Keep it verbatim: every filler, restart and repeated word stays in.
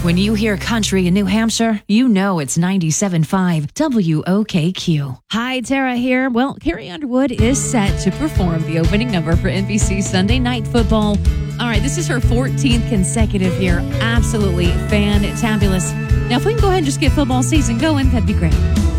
When you hear country in New Hampshire, you know it's ninety-seven point five W O K Q. Hi, Tara here. Well, Carrie Underwood is set to perform the opening number for N B C Sunday Night Football. All right, this is her fourteenth consecutive year. Absolutely fantabulous. Now, if we can go ahead and just get football season going, that'd be great.